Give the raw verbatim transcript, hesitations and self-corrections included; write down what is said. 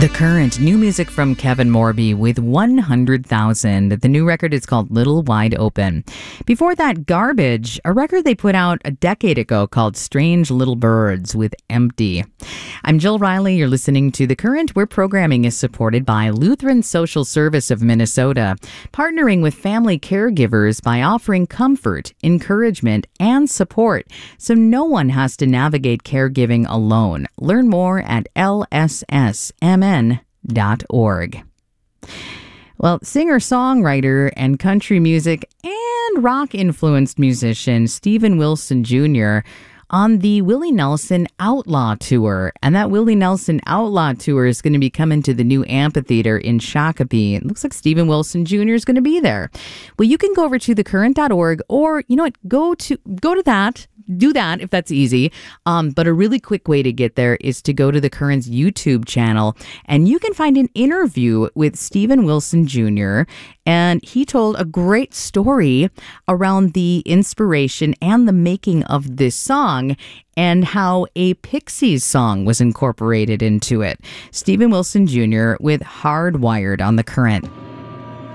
The Current, new music from Kevin Morby with one hundred thousand. The new record is called Little Wide Open. Before that, Garbage, a record they put out a decade ago called Strange Little Birds with Empty. I'm Jill Riley. You're listening to The Current, where programming is supported by Lutheran Social Service of Minnesota, partnering with family caregivers by offering comfort, encouragement, and support so no one has to navigate caregiving alone. Learn more at L S S M N dot org. Well, singer-songwriter and country music and rock-influenced musician Steven Wilson Junior on the Willie Nelson Outlaw Tour. And that Willie Nelson Outlaw Tour is going to be coming to the new amphitheater in Shakopee. It looks like Steven Wilson Junior is going to be there. Well, you can go over to the current dot org, or, you know what, go to go to that. Do that if that's easy. Um, but a really quick way to get there is to go to the Current's YouTube channel, and you can find an interview with Steven Wilson Junior And he told a great story around the inspiration and the making of this song and how a Pixies song was incorporated into it. Steven Wilson Junior with Hardwired on The Current.